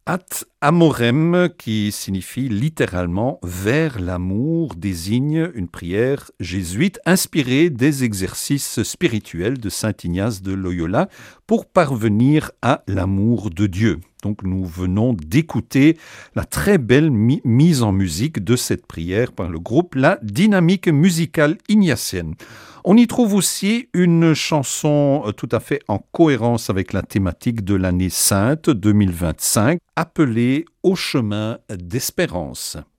Ad amorem, qui signifie littéralement vers l'amour, désigne une prière jésuite inspirée des exercices spirituels de saint Ignace de Loyola pour parvenir à l'amour de Dieu. Donc nous venons d'écouter la très belle mise en musique de cette prière par le groupe La Dynamique Musicale Ignatienne. On y trouve aussi une chanson tout à fait en cohérence avec la thématique de l'année sainte 2025, appelée Au chemin d'espérance.